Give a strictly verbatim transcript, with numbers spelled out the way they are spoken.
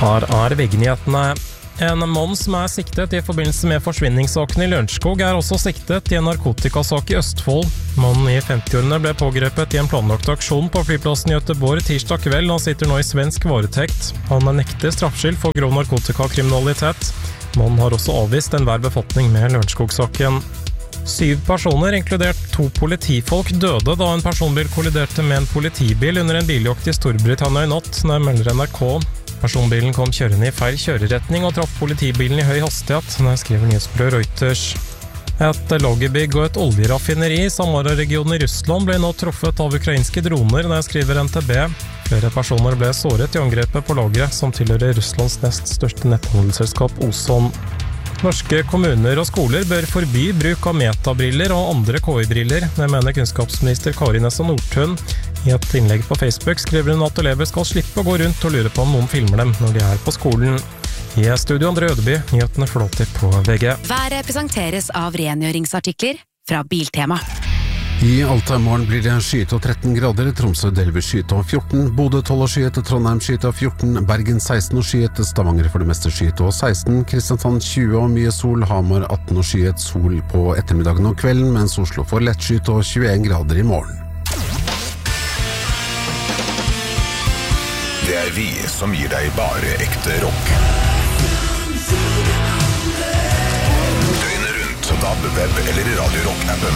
Her er veggnyhetene. En mann som er siktet i forbindelse med forsvinningssaken i Lørenskog er også siktet i en narkotikasak i Østfold. Mannen i femtiårene ble pågrepet i en planlagt aksjon på flyplassen i Göteborg tirsdag kveld og sitter nå i svensk varetekt. Han er nektet straffskyld for grov narkotikakriminalitet. Mannen har også avvist enhver befatning med Lørenskog-saken. Syv personer, inkludert to politifolk, døde da en personbil kolliderte med en politibil under en biljakt i Storbritannia i natt, når melder N R K. Personbilen kom kjørende i feil kjøreretning og traff politibilen i høy hastighet, når skriver nyhetsbyrået Reuters. Et lagerbygg og et oljeraffineri i Samara-regionen i Russland ble nå truffet av ukrainske droner, når skriver N T B. Flere personer ble såret i angrepet på lageret, som tilhører Russlands nest største netthandelsselskap Ozon. Norske kommuner og skoler bør forby bruk av metabriller og andre K I-briller, det mener kunnskapsminister Kari Nessa Nordtun. I et innlegg på Facebook skriver hun at elever skal slippe å gå rundt og lure på om noen filmer dem når de er på skolen. I studio Andre Ødeby, nyhetene flåter på V G. Været presenteres av rengjøringsartikler fra Biltema. I Alta i morgen blir det skyet og tretten grader, Tromsø delvis skyet og fjorten, Bodø tolv og skyet, Trondheim skyet og fjorten, Bergen seksten og skyet, Stavanger for det meste skyet og seksten, Kristiansand tjue og mye sol, Hamar atten og skyet, sol på ettermiddagen og kvelden, mens Oslo får lett skyet og tjueen grader i morgen. Det er vi som gir deg bare ekte rock. Døgnet rundt, D A B, web eller Radio Rock-appen.